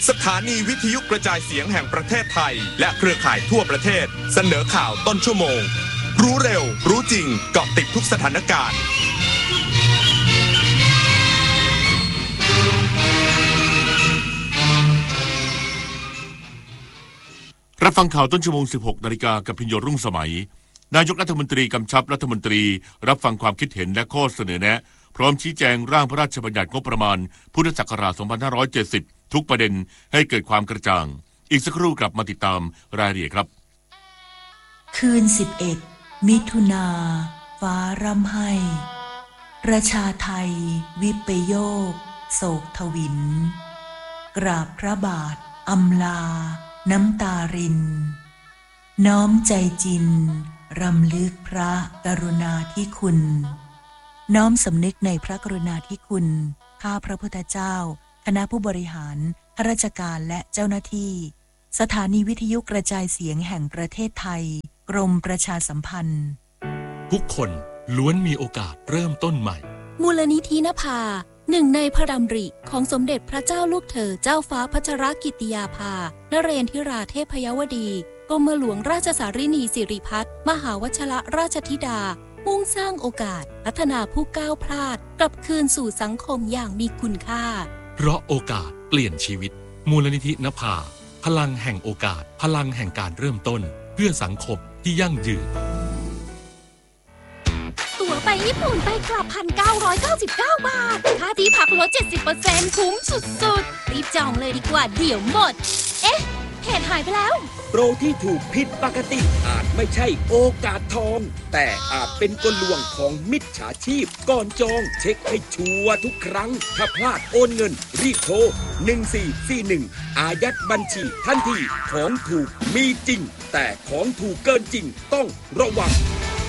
สถานีวิทยุกระจายเสียงแห่งประเทศไทยและเครือข่ายทั่วประเทศเสนอข่าวต้นชั่วโมงรู้เร็วรู้จริงเกาะติดทุกสถานการณ์รับฟังข่าวต้นชั่วโมง 16 นาฬิกากับพิญโยรุ่งสมัยนายกรัฐมนตรีกำชับรัฐมนตรีรับฟังความคิดเห็นและข้อเสนอแนะพร้อมชี้แจงร่างพระราชบัญญัติงบประมาณพุทธศักราช 2570 ทุกประเด็นให้เกิดความกระจ่างอีกสักครู่กลับมาติดตามรายละเอียดครับคืน 11 มิถุนาฟ้าร่ำไห้ประชาไทยวิปโยคโศกทวินกราบพระบาทอำลาน้ำตารินน้อมใจจินรำลึกพระกรุณาธิคุณน้อมสำนึกในพระกรุณาธิคุณข้าพระพุทธเจ้าคณะผู้บริหารข้าราชการและเจ้าหน้าที่สถานีวิทยุกระจายเสียงแห่งประเทศไทยกรมประชาสัมพันธ์ทุกคนล้วนมีโอกาสเริ่มต้นใหม่มูลนิธินภาหนึ่งในพระดำริของสมเด็จพระเจ้าลูกเธอเจ้าฟ้าพัชรกิติยาภานเรนทิราเทพยวดีกรมหลวงราชสารินีสิริพัฒน์มหาวชรราชธิดามุ่งสร้างโอกาสพัฒนาผู้ก้าวพลาดกลับคืนสู่สังคมอย่างมีคุณค่าเพราะโอกาสเปลี่ยนชีวิตมูลนิธินภาพลังแห่งโอกาสพลังแห่งการเริ่มต้นเพื่อสังคมที่ยั่งยืนตั๋วไปญี่ปุ่นไปกลับ 1,999 บาทค่าที่พักลด 70% คุ้มสุดๆรีบจองเลยดีกว่าเดี๋ยวหมดเอ๊ะเพจหายไปแล้วโปรที่ถูกผิดปกติอาจไม่ใช่โอกาสทองแต่อาจเป็นกลลวงของมิจฉาชีพก่อนจองเช็คให้ชัวร์ทุกครั้งถ้าพลาดโอนเงินรีบโทร1441อายัดบัญชีทันทีของถูกมีจริงแต่ของถูกเกินจริงต้องระวัง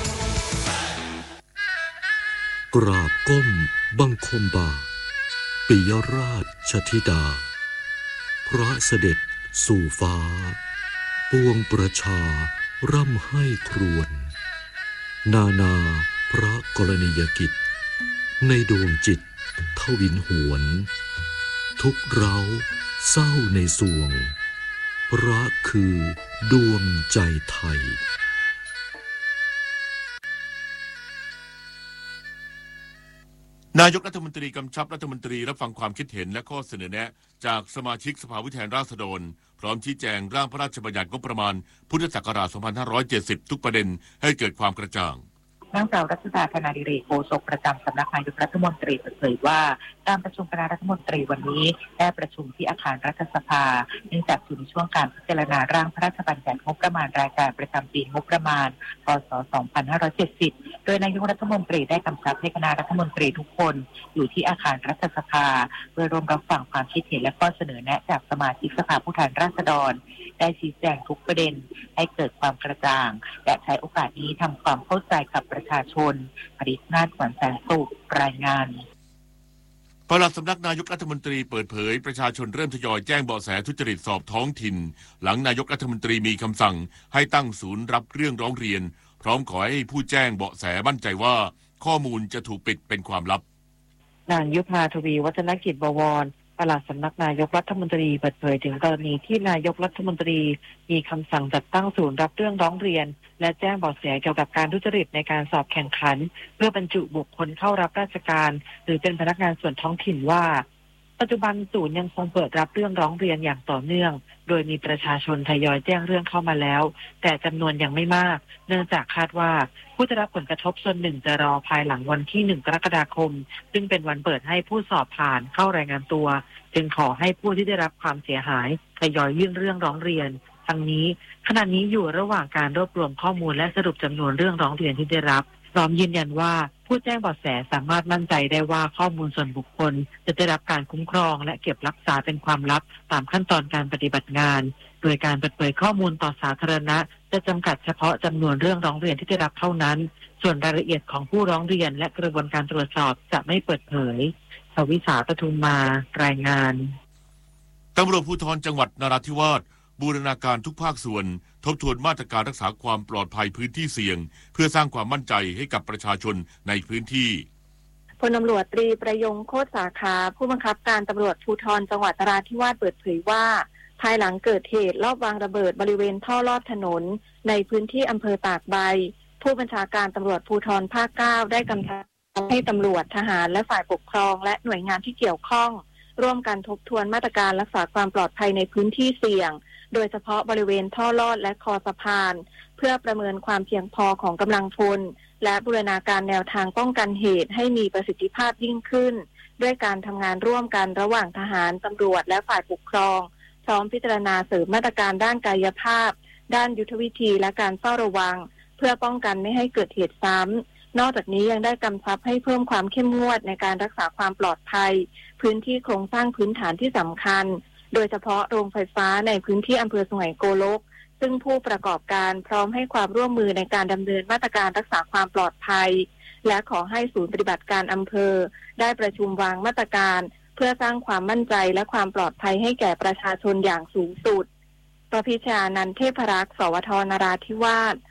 กราบก้มบังคมบาทปิยราชธิดาพระเสด็จสู่ฟ้าปวงประชาร่ำไห้ครวญนาพระกรณียกิจในดวงจิตทวินหวนทุกเร้าเศร้าในสวงพระคือดวงใจไทยนายกรัฐมนตรีกำชับรัฐมนตรีรับฟังความคิดเห็นและข้อเสนอแนะจากสมาชิกสภาผู้แทนราษฎรพร้อมชี้แจงร่างพระราชบัญญัติงบประมาณพุทธศักราช 2570 ทุกประเด็นให้เกิดความกระจ่างนางสาวรัชดาธนาดิเรกโฆษกประจำสำนักนายกรัฐมนตรีเปิดเผยว่าการประชุมคณะรัฐมนตรีวันนี้ได้ประชุมที่อาคารรัฐสภาเนื่องจากอยู่ในช่วงการพิจารณาร่างพระราชบัญญัติงบประมาณรายการประจำปีงบประมาณพ.ศ. 2570 โดยนายกรัฐมนตรีได้กำชับให้คณะรัฐมนตรีทุกคนอยู่ที่อาคารรัฐสภาเพื่อร่วมรับฟังความคิดเห็นและข้อเสนอแนะจากสมาชิกสภาผู้แทนราษฎรได้ชี้แจงทุกประเด็นให้เกิดความกระจ่างและใช้โอกาสนี้ทำความเข้าใจกับประชาชนอดิษฐ์นาถ ขวัญแสงสุขรายงานปลัดสำนักนายกรัฐมนตรีเปิดเผยประชาชนเริ่มทยอยแจ้งเบาะแสทุจริตสอบท้องถิ่นหลังนายกรัฐมนตรีมีคำสั่งให้ตั้งศูนย์รับเรื่องร้องเรียนพร้อมขอให้ผู้แจ้งเบาะแสมั่นใจว่าข้อมูลจะถูกปิดเป็นความลับนางยุพาทวีวัฒนกิจบวรปลัดสำนักนายกรัฐมนตรีเปิดเผยถึงกรณีที่นายกรัฐมนตรีมีคำสั่งจัดตั้งศูนย์รับเรื่องร้องเรียนและแจ้งเบาะแสเกี่ยวกับการทุจริตในการสอบแข่งขันเพื่อบรรจุบุคคลเข้ารับราชการหรือเป็นพนักงานส่วนท้องถิ่นว่าปัจจุบันศูนย์ยังคงเปิดรับเรื่องร้องเรียนอย่างต่อเนื่องโดยมีประชาชนทยอยแจ้งเรื่องเข้ามาแล้วแต่จำนวนยังไม่มากเนื่องจากคาดว่าผู้ได้รับผลกระทบส่วนหนึ่งจะรอภายหลังวันที่1 กรกฎาคมซึ่งเป็นวันเปิดให้ผู้สอบผ่านเข้ารายงานตัวจึงขอให้ผู้ที่ได้รับความเสียหายทยอยยื่นเรื่องร้องเรียนทั้งนี้ขณะนี้อยู่ระหว่างการรวบรวมข้อมูลและสรุปจำนวนเรื่องร้องเรียนที่ได้รับพร้อมยืนยันว่าผู้แจ้งเบาะแสสามารถมั่นใจได้ว่าข้อมูลส่วนบุคคลจะได้รับการคุ้มครองและเก็บรักษาเป็นความลับตามขั้นตอนการปฏิบัติงานโดยการเปิดเผยข้อมูลต่อสาธารณะจะจำกัดเฉพาะจำนวนเรื่องร้องเรียนที่ได้รับเท่านั้นส่วนรายละเอียดของผู้ร้องเรียนและกระบวนการตรวจสอบจะไม่เปิดเผยสวิษา ปทุมมารายงานตำรวจภูธรจังหวัดนราธิวาสบูรณาการทุกภาคส่วนทบทวนมาตรการรักษาความปลอดภัยพื้นที่เสี่ยงเพื่อสร้างความมั่นใจให้กับประชาชนในพื้นที่พลตำรวจตรีประยงโคตรสาขาผู้บังคับการตำรวจภูธรจังหวัดนราธิวาสเปิดเผยว่าภายหลังเกิดเหตุลอบวางระเบิดบริเวณท่อลอดถนนในพื้นที่อำเภอตากใบผู้บัญชาการตำรวจภูธรภาค 9ได้กำชับให้ตำรวจทหารและฝ่ายปกครองและหน่วยงานที่เกี่ยวข้องร่วมกันทบทวนมาตรการรักษาความปลอดภัยในพื้นที่เสี่ยงโดยเฉพาะบริเวณท่อลอดและคอสะพานเพื่อประเมินความเพียงพอของกำลังพลและบูรณาการแนวทางป้องกันเหตุให้มีประสิทธิภาพยิ่งขึ้นด้วยการทำงานร่วมกันระหว่างทหารตำรวจและฝ่ายปกครองพร้อมพิจารณาเสริมมาตรการด้านกายภาพด้านยุทธวิธีและการเฝ้าระวังเพื่อป้องกันไม่ให้เกิดเหตุซ้ำนอกจากนี้ยังได้กำชับให้เพิ่มความเข้มงวดในการรักษาความปลอดภัยพื้นที่โครงสร้างพื้นฐานที่สำคัญโดยเฉพาะโรงไฟฟ้าในพื้นที่อำเภอสุไหงโกลกซึ่งผู้ประกอบการพร้อมให้ความร่วมมือในการดำเนินมาตรการรักษาความปลอดภัยและขอให้ศูนย์ปฏิบัติการอำเภอได้ประชุมวางมาตรการเพื่อสร้างความมั่นใจและความปลอดภัยให้แก่ประชาชนอย่างสูงสุดประพิชานันท์เทพรักษ์ สวท นราธิวาส